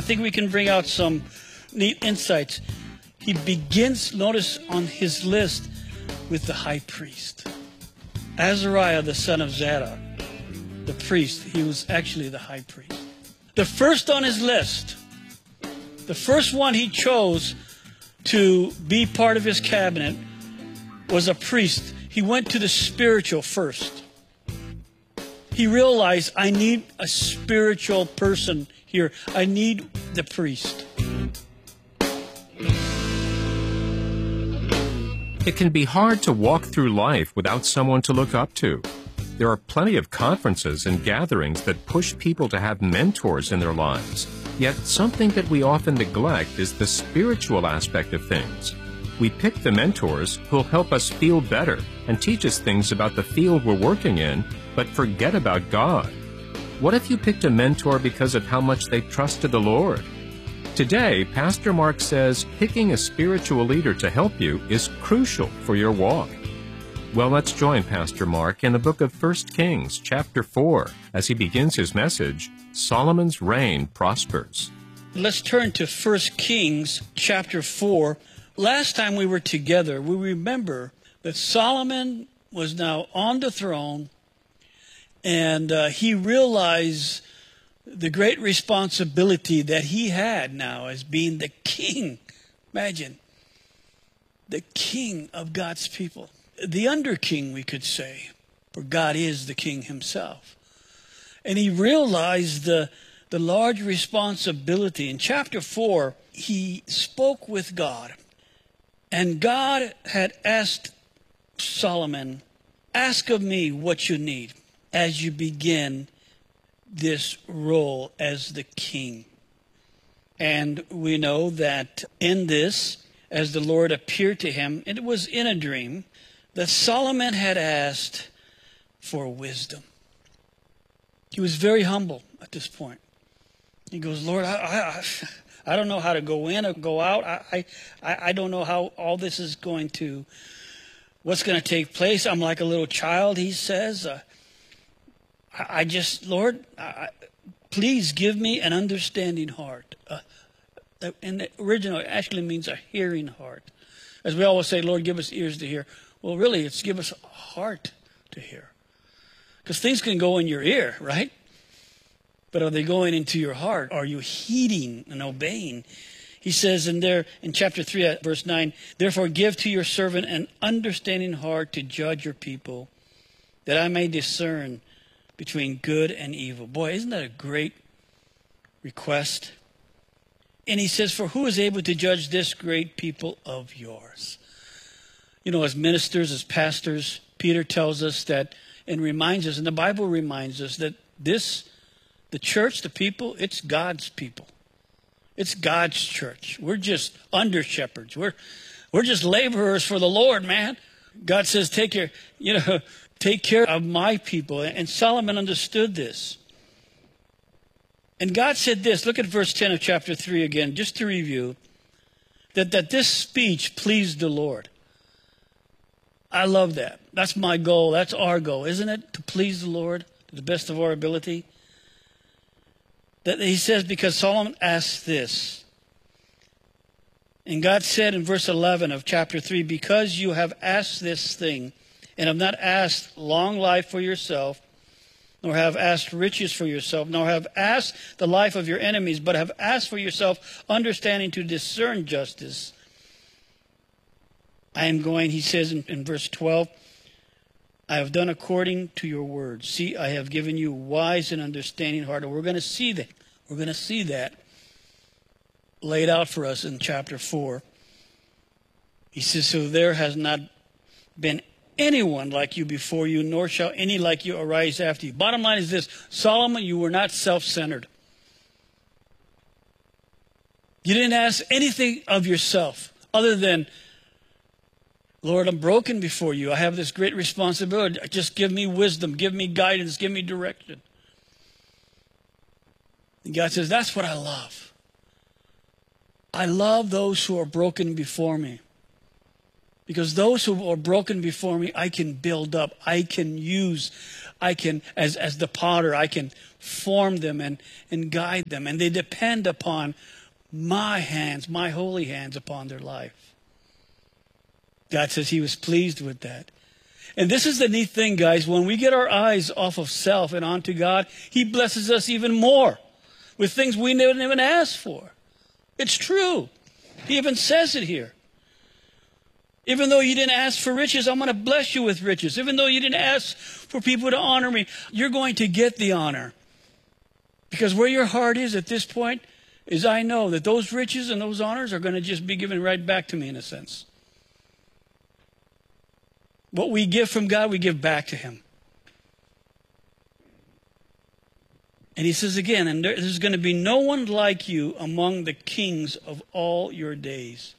think we can bring out some neat insights. He begins, notice on his list, with the high priest. Azariah, the son of Zadok, the priest. He was actually the high priest. The first on his list, the first one he chose to be part of his cabinet was a priest. He went to the spiritual first. He realized, I need a spiritual person here. I need the priest. It can be hard to walk through life without someone to look up to. There are plenty of conferences and gatherings that push people to have mentors in their lives. Yet something that we often neglect is the spiritual aspect of things. We pick the mentors who'll help us feel better and teach us things about the field we're working in, but forget about God. What if you picked a mentor because of how much they trusted the Lord? Today, Pastor Mark says picking a spiritual leader to help you is crucial for your walk. Well, let's join Pastor Mark in the book of 1 Kings, chapter 4, as he begins his message, Solomon's Reign Prospers. Let's turn to 1 Kings, chapter 4. Last time we were together, we remember that Solomon was now on the throne, and he realized the great responsibility that he had now as being the king. Imagine, the king of God's people. The under king, we could say, for God is the king himself. And he realized the large responsibility. In chapter 4, he spoke with God. And God had asked Solomon, ask of me what you need as you begin this role as the king. And we know that in this, as the Lord appeared to him, and it was in a dream, that Solomon had asked for wisdom. He was very humble at this point. He goes, Lord, I don't know how to go in or go out. I don't know how all this is going to, what's going to take place. I'm like a little child, he says. Lord, please give me an understanding heart. And the original actually means a hearing heart. As we always say, Lord, give us ears to hear. Well, really, it's give us a heart to hear. Because things can go in your ear, right? But are they going into your heart? Are you heeding and obeying? He says in chapter 3, verse 9, therefore give to your servant an understanding heart to judge your people, that I may discern between good and evil. Boy, isn't that a great request? And he says, for who is able to judge this great people of yours? You know, as ministers, as pastors, Peter tells us that and reminds us, and the Bible reminds us that the church, the people, it's God's people. It's God's church. We're just under shepherds. We're just laborers for the Lord, man. God says, take care of my people. And Solomon understood this. And God said this, look at verse 10 of chapter 3 again, just to review, that this speech pleased the Lord. I love that. That's my goal. That's our goal, isn't it? To please the Lord to the best of our ability. That he says, because Solomon asked this. And God said in verse 11 of chapter 3, because you have asked this thing, and have not asked long life for yourself, nor have asked riches for yourself, nor have asked the life of your enemies, but have asked for yourself understanding to discern justice. I am going, he says in verse 12, I have done according to your words. See, I have given you wise and understanding heart. And we're going to see that. We're going to see that laid out for us in chapter 4. He says, so there has not been anyone like you before you, nor shall any like you arise after you. Bottom line is this, Solomon, you were not self-centered. You didn't ask anything of yourself other than, Lord, I'm broken before you. I have this great responsibility. Just give me wisdom, give me guidance, give me direction. And God says, that's what I love. I love those who are broken before me. Because those who are broken before me, I can build up. I can use. I can, as the potter, I can form them and guide them. And they depend upon my hands, my holy hands upon their life. God says he was pleased with that. And this is the neat thing, guys. When we get our eyes off of self and onto God, he blesses us even more with things we didn't even ask for. It's true. He even says it here. Even though you didn't ask for riches, I'm going to bless you with riches. Even though you didn't ask for people to honor me, you're going to get the honor. Because where your heart is at this point is I know that those riches and those honors are going to just be given right back to me in a sense. What we give from God, we give back to him. And he says again, and there's going to be no one like you among the kings of all your days.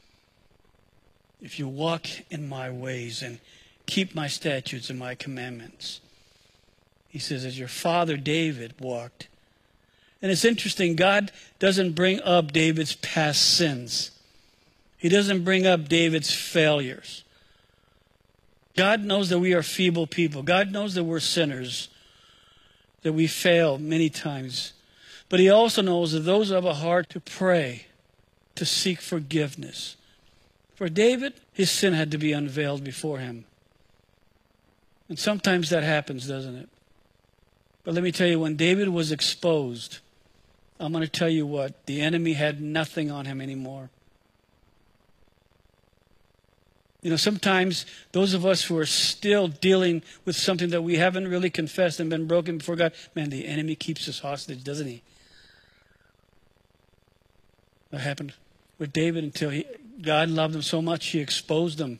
If you walk in my ways and keep my statutes and my commandments. He says, as your father David walked. And it's interesting, God doesn't bring up David's past sins. He doesn't bring up David's failures. God knows that we are feeble people. God knows that we're sinners, that we fail many times. But he also knows that those who have a heart to pray, to seek forgiveness. For David, his sin had to be unveiled before him. And sometimes that happens, doesn't it? But let me tell you, when David was exposed, I'm going to tell you what, the enemy had nothing on him anymore. You know, sometimes those of us who are still dealing with something that we haven't really confessed and been broken before God, man, the enemy keeps us hostage, doesn't he? That happened with David until God loved him so much, he exposed him.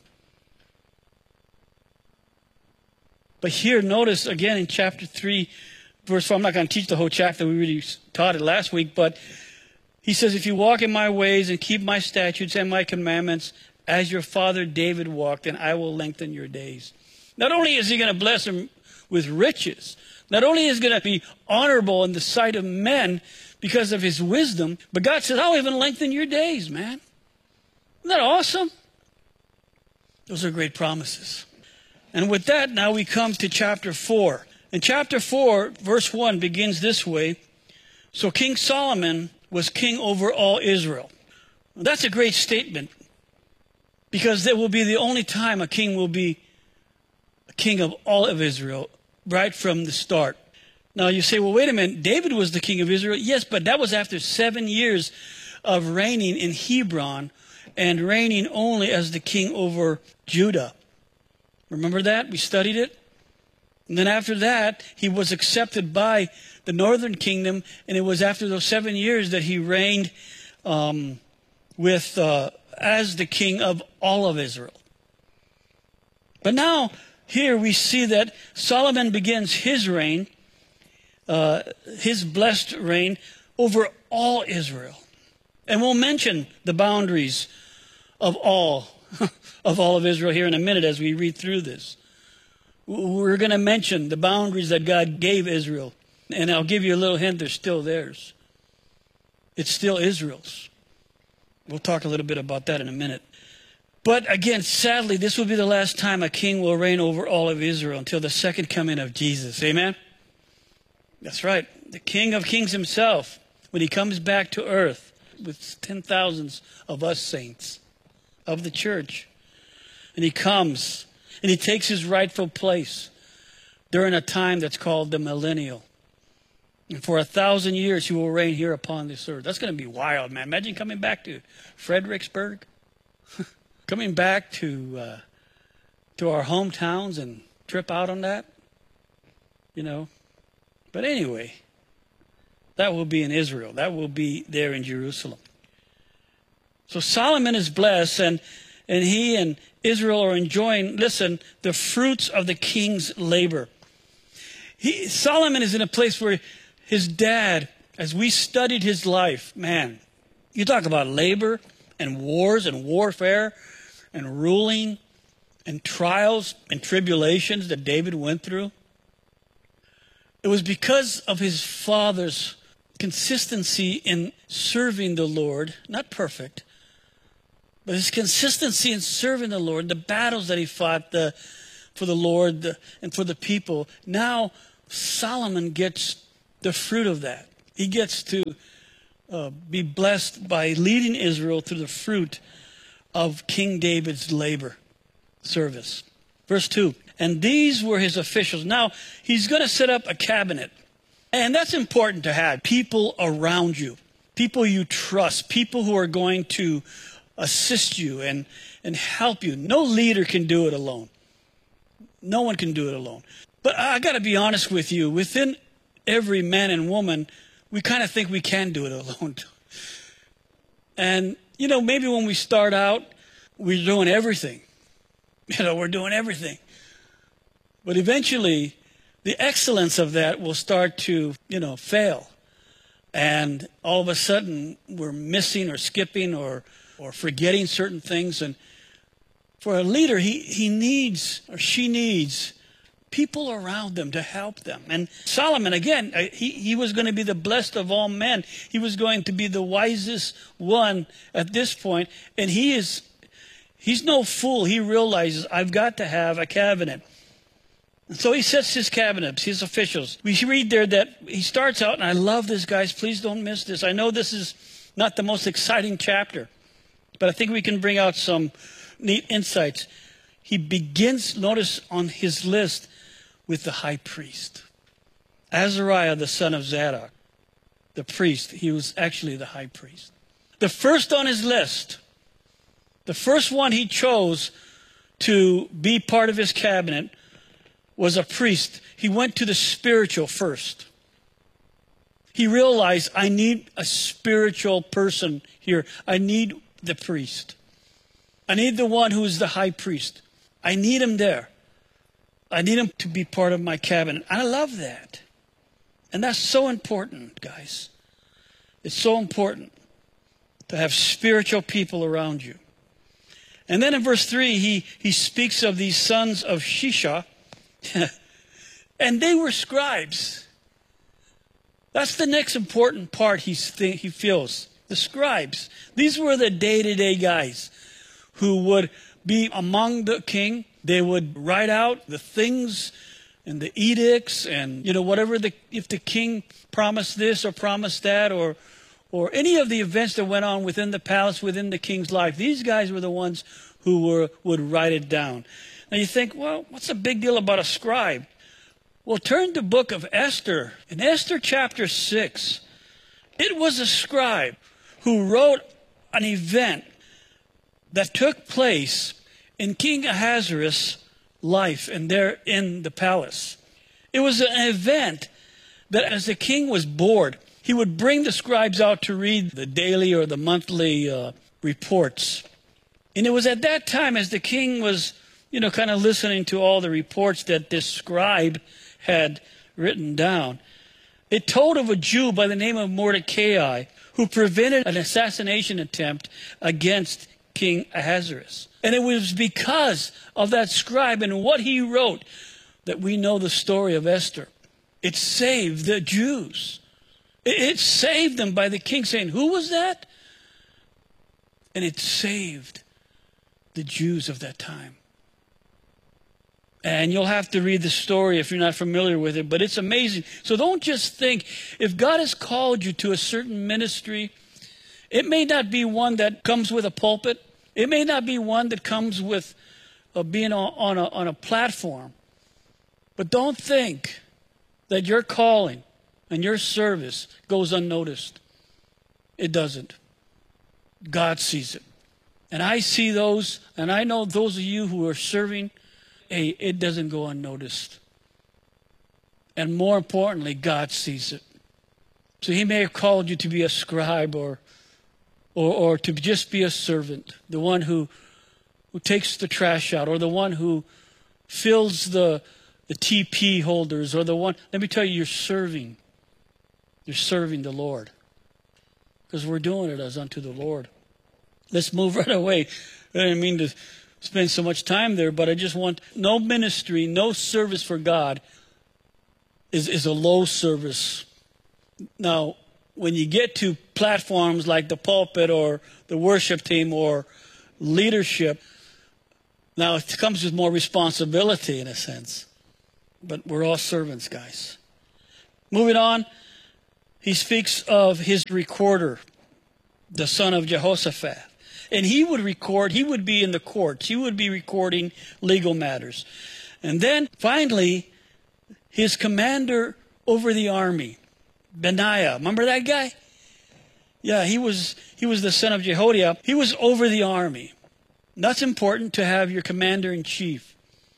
But here, notice again in chapter 3, verse 4, I'm not going to teach the whole chapter, we really taught it last week, but he says, if you walk in my ways and keep my statutes and my commandments, as your father David walked, and I will lengthen your days. Not only is he going to bless him with riches, not only is he going to be honorable in the sight of men because of his wisdom, but God says, I'll even lengthen your days, man. Isn't that awesome? Those are great promises. And with that, now we come to chapter 4. And chapter 4, verse 1 begins this way. So King Solomon was king over all Israel. Well, that's a great statement. Because that will be the only time a king will be a king of all of Israel, right from the start. Now you say, well, wait a minute, David was the king of Israel. Yes, but that was after 7 years of reigning in Hebron and reigning only as the king over Judah. Remember that? We studied it. And then after that, he was accepted by the northern kingdom, and it was after those 7 years that he reigned as the king of all of Israel. But now, here we see that Solomon begins his reign, his blessed reign over all Israel. And we'll mention the boundaries of all of Israel here in a minute as we read through this. We're going to mention the boundaries that God gave Israel. And I'll give you a little hint, they're still theirs. It's still Israel's. We'll talk a little bit about that in a minute. But again, sadly, this will be the last time a king will reign over all of Israel until the second coming of Jesus. Amen? That's right. The King of Kings himself, when he comes back to earth with 10,000s of us saints of the church. And he comes and he takes his rightful place during a time that's called the millennial. And for 1,000 years, he will reign here upon this earth. That's going to be wild, man. Imagine coming back to Fredericksburg, coming back to our hometowns and trip out on that, you know. But anyway, that will be in Israel. That will be there in Jerusalem. So Solomon is blessed, and he and Israel are enjoying, listen, the fruits of the king's labor. Solomon is in a place where his dad, as we studied his life, man, you talk about labor and wars and warfare and ruling and trials and tribulations that David went through. It was because of his father's consistency in serving the Lord, not perfect, but his consistency in serving the Lord, the battles that he fought, the for the Lord and for the people. Now Solomon gets the fruit of that. He gets to be blessed by leading Israel through the fruit of King David's labor, service. Verse 2, and these were his officials. Now, he's going to set up a cabinet. And that's important to have. People around you, people you trust, people who are going to assist you and help you. No leader can do it alone. No one can do it alone. But I got to be honest with you. Within every man and woman, we kind of think we can do it alone. And, maybe when we start out, we're doing everything. We're doing everything. But eventually, the excellence of that will start to, fail. And all of a sudden, we're missing or skipping or forgetting certain things. And for a leader, he needs or she needs people around them to help them. And Solomon, again, he was going to be the blessed of all men. He was going to be the wisest one at this point. And he's no fool. He realizes, I've got to have a cabinet. And so he sets his cabinet, his officials. We read there that he starts out, and I love this, guys. Please don't miss this. I know this is not the most exciting chapter, but I think we can bring out some neat insights. He begins, notice on his list, with the high priest. Azariah, the son of Zadok, the priest. He was actually the high priest. The first on his list, the first one he chose to be part of his cabinet was a priest. He went to the spiritual first. He realized, I need a spiritual person here. I need the priest. I need the one who is the high priest. I need him there. I need him to be part of my cabinet. I love that. And that's so important, guys. It's so important to have spiritual people around you. And then in verse 3, he speaks of these sons of Shisha. And they were scribes. That's the next important part he feels. The scribes. These were the day-to-day guys who would be among the king. They would write out the things and the edicts and, whatever if the king promised this or promised that or any of the events that went on within the palace, within the king's life. These guys were the ones who would write it down. Now you think, well, what's the big deal about a scribe? Well, turn to the book of Esther. In Esther chapter 6, it was a scribe who wrote an event that took place in King Ahasuerus' life and there in the palace. It was an event that as the king was bored, he would bring the scribes out to read the daily or the monthly reports. And it was at that time as the king was, kind of listening to all the reports that this scribe had written down. It told of a Jew by the name of Mordecai who prevented an assassination attempt against King Ahasuerus. And it was because of that scribe and what he wrote that we know the story of Esther. It saved the Jews. It saved them by the king saying, who was that? And it saved the Jews of that time. And you'll have to read the story if you're not familiar with it, but it's amazing. So don't just think, if God has called you to a certain ministry, it may not be one that comes with a pulpit. It may not be one that comes with being on a platform. But don't think that your calling and your service goes unnoticed. It doesn't. God sees it. And I see those, and I know those of you who are serving, it doesn't go unnoticed. And more importantly, God sees it. So he may have called you to be a scribe or to just be a servant, the one who takes the trash out, or the one who fills the TP holders, or the one, let me tell you, you're serving. You're serving the Lord. Because we're doing it as unto the Lord. Let's move right away. I didn't mean to spend so much time there, but I just want, no ministry, no service for God is a low service. Now, when you get to platforms like the pulpit or the worship team or leadership, Now, it comes with more responsibility in a sense, but we're all servants, guys. Moving on, he speaks of his recorder, the son of Jehoshaphat. And he would record, he would be in the courts, he would be recording legal matters. And then, finally, his commander over the army, Benaiah. Remember that guy? Yeah, he was the son of Jehoiada. He was over the army. That's important to have your commander-in-chief,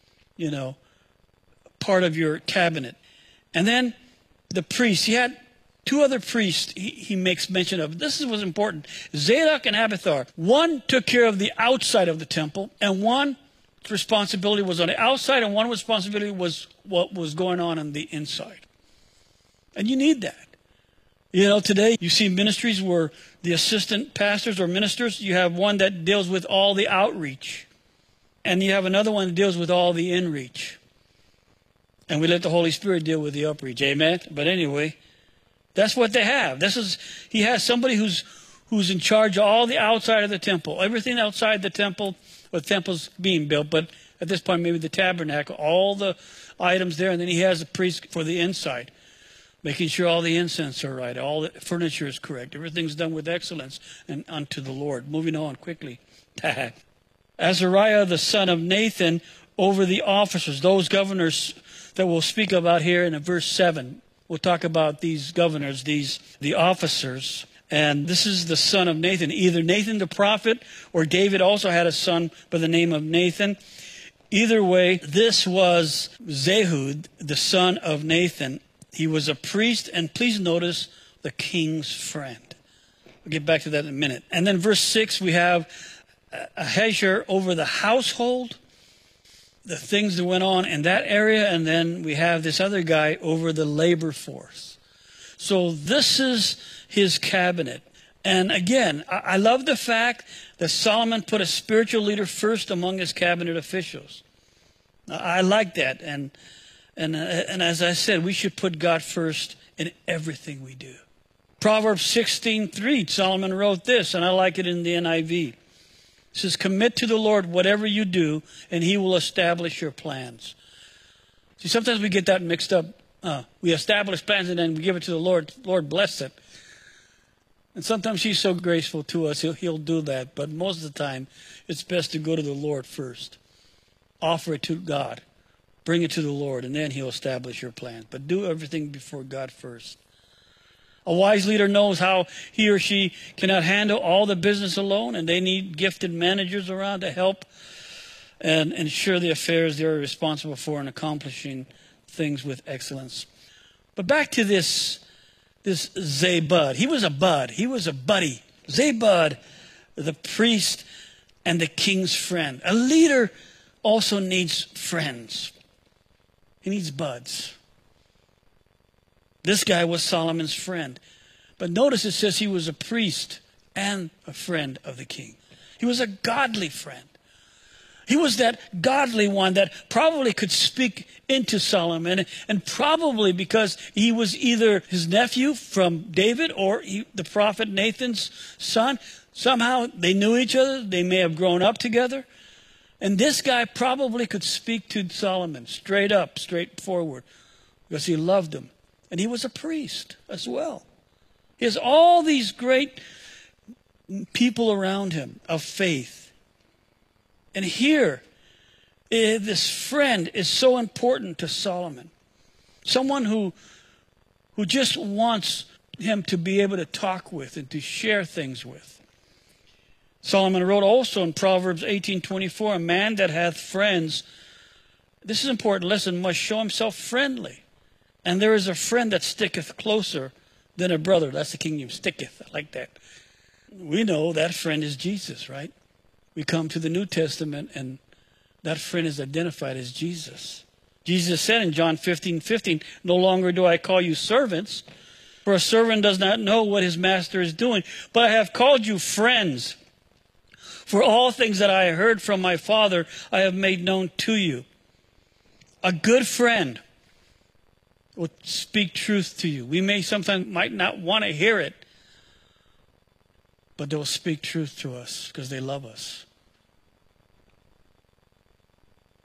part of your cabinet. And then the priests. He had two other priests he makes mention of. This was important. Zadok and Abiathar. One took care of the outside of the temple, and one responsibility was on the outside, and one responsibility was what was going on the inside. And you need that. Today you see ministries where the assistant pastors or ministers, you have one that deals with all the outreach. And you have another one that deals with all the inreach. And we let the Holy Spirit deal with the upreach. Amen? But anyway, that's what they have. He has somebody who's in charge of all the outside of the temple. Everything outside the temple, the temple's being built. But at this point, maybe the tabernacle, all the items there. And then he has a priest for the inside, making sure all the incense are right, all the furniture is correct. Everything's done with excellence and unto the Lord. Moving on quickly. Azariah, the son of Nathan, over the officers, those governors that we'll speak about here in verse 7. We'll talk about these governors, the officers. And this is the son of Nathan, either Nathan the prophet or David also had a son by the name of Nathan. Either way, this was Zehud, the son of Nathan. He was a priest, and please notice, the king's friend. We'll get back to that in a minute. And then verse 6, we have Ahijah over the household, the things that went on in that area, and then we have this other guy over the labor force. So this is his cabinet. And again, I love the fact that Solomon put a spiritual leader first among his cabinet officials. I like that. And as I said, we should put God first in everything we do. Proverbs 16:3, Solomon wrote this, and I like it in the NIV. It says, commit to the Lord whatever you do, and he will establish your plans. See, sometimes we get that mixed up. We establish plans, and then we give it to the Lord. Lord, bless it. And sometimes he's so graceful to us, he'll do that. But most of the time, it's best to go to the Lord first. Offer it to God. Bring it to the Lord, and then he'll establish your plan. But do everything before God first. A wise leader knows how he or she cannot handle all the business alone, and they need gifted managers around to help and ensure the affairs they're responsible for and accomplishing things with excellence. But back to this Zabud. He was a bud. He was a buddy. Zabud, the priest and the king's friend. A leader also needs friends. He needs buds. This guy was Solomon's friend. But notice it says he was a priest and a friend of the king. He was a godly friend. He was that godly one that probably could speak into Solomon, and probably because he was either his nephew from David or the prophet Nathan's son. Somehow they knew each other. They may have grown up together. And this guy probably could speak to Solomon straight up, straightforward, because he loved him. And he was a priest as well. He has all these great people around him of faith. And here, this friend is so important to Solomon. Someone who just wants him to be able to talk with and to share things with. Solomon wrote also in Proverbs 18:24, a man that hath friends, this is important, listen, must show himself friendly. And there is a friend that sticketh closer than a brother. That's the King James, sticketh. I like that. We know that friend is Jesus, right? We come to the New Testament and that friend is identified as Jesus. Jesus said in John 15:15, no longer do I call you servants, for a servant does not know what his master is doing, but I have called you friends. For all things that I heard from my Father, I have made known to you. A good friend will speak truth to you. We may sometimes might not want to hear it, but they'll speak truth to us because they love us.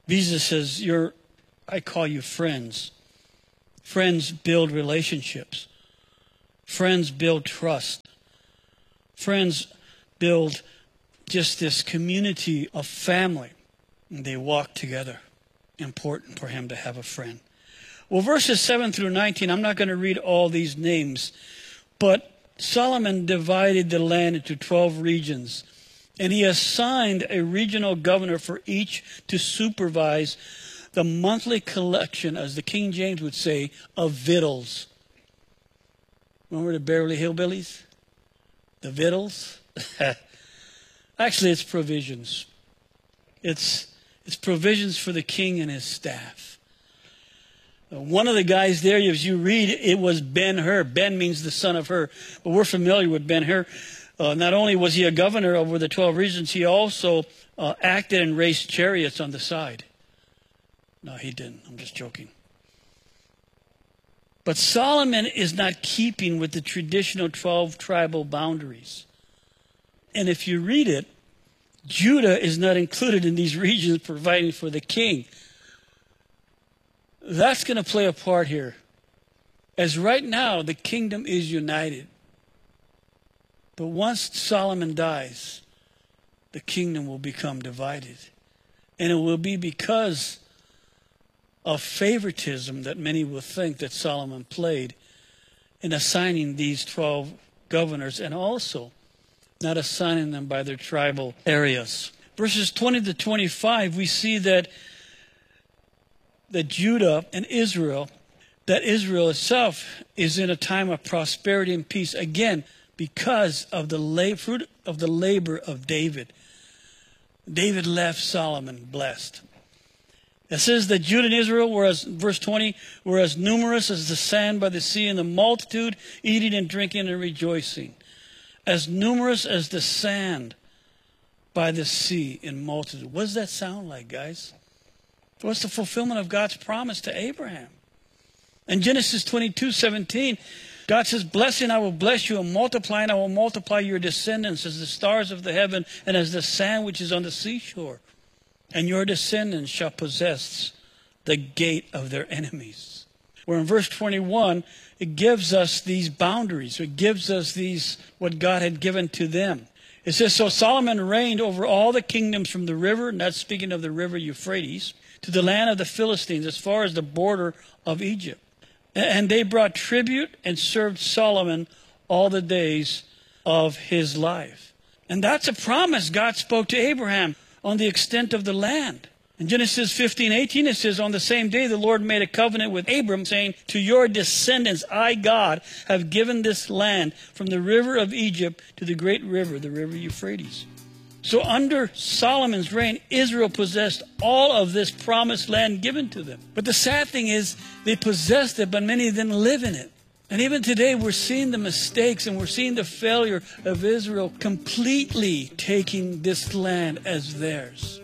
Jesus says, I call you friends. Friends build relationships. Friends build trust. Friends build just this community of family. And they walk together. Important for him to have a friend. Well, verses 7 through 19, I'm not going to read all these names, but Solomon divided the land into 12 regions, and he assigned a regional governor for each to supervise the monthly collection, as the King James would say, of victuals. Remember the Beverly Hillbillies? The victuals? Actually, it's provisions. It's provisions for the king and his staff. One of the guys there, as you read, it was Ben-Hur. Ben means the son of Hur. But we're familiar with Ben-Hur. Not only was he a governor over the 12 regions, he also acted and raced chariots on the side. No, he didn't. I'm just joking. But Solomon is not keeping with the traditional 12 tribal boundaries. And if you read it, Judah is not included in these regions providing for the king. That's going to play a part here. As right now, the kingdom is united. But once Solomon dies, the kingdom will become divided. And it will be because of favoritism that many will think that Solomon played in assigning these 12 governors, and also not assigning them by their tribal areas. Verses 20 to 25, we see that Judah and Israel, that Israel itself is in a time of prosperity and peace, again, because of the fruit of the labor of David. David left Solomon blessed. It says that Judah and Israel were, verse 20, were as numerous as the sand by the sea, and the multitude eating and drinking and rejoicing. As numerous as the sand by the sea in multitude. What does that sound like, guys? What's the fulfillment of God's promise to Abraham? In Genesis 22:17, God says, blessing, I will bless you, and multiplying, I will multiply your descendants as the stars of the heaven and as the sand which is on the seashore. And your descendants shall possess the gate of their enemies. Where in verse 21, it gives us these boundaries. It gives us what God had given to them. It says, so Solomon reigned over all the kingdoms from the river, and that's speaking of the river Euphrates, to the land of the Philistines, as far as the border of Egypt. And they brought tribute and served Solomon all the days of his life. And that's a promise God spoke to Abraham on the extent of the land. In Genesis 15:18, it says, on the same day the Lord made a covenant with Abram, saying, to your descendants, I, God, have given this land from the river of Egypt to the great river, the river Euphrates. So under Solomon's reign, Israel possessed all of this promised land given to them. But the sad thing is, they possessed it, but many didn't live in it. And even today, we're seeing the mistakes and we're seeing the failure of Israel completely taking this land as theirs.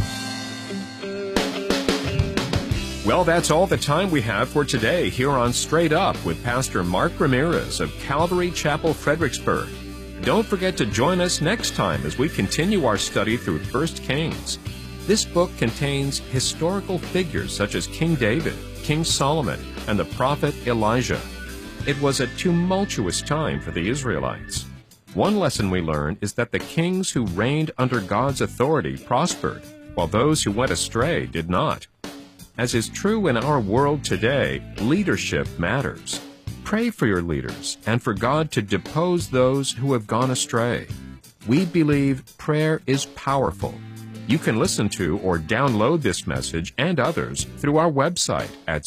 Well, that's all the time we have for today here on Straight Up with Pastor Mark Ramirez of Calvary Chapel, Fredericksburg. Don't forget to join us next time as we continue our study through 1 Kings. This book contains historical figures such as King David, King Solomon, and the prophet Elijah. It was a tumultuous time for the Israelites. One lesson we learned is that the kings who reigned under God's authority prospered, while those who went astray did not. As is true in our world today, leadership matters. Pray for your leaders and for God to depose those who have gone astray. We believe prayer is powerful. You can listen to or download this message and others through our website at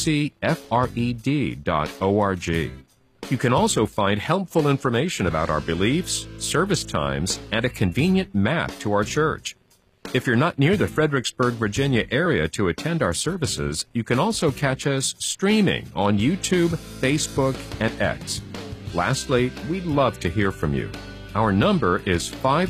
ccfred.org. You can also find helpful information about our beliefs, service times, and a convenient map to our church. If you're not near the Fredericksburg, Virginia area to attend our services, you can also catch us streaming on YouTube, Facebook, and X. Lastly, we'd love to hear from you. Our number is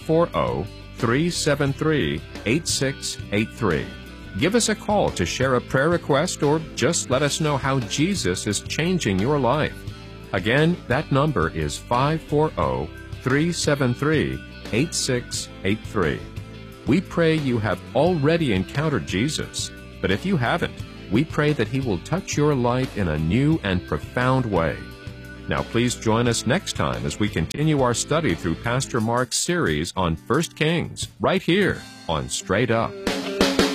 540-373-8683. Give us a call to share a prayer request or just let us know how Jesus is changing your life. Again, that number is 540-373-8683. We pray you have already encountered Jesus, but if you haven't, we pray that He will touch your life in a new and profound way. Now please join us next time as we continue our study through Pastor Mark's series on 1 Kings, right here on Straight Up.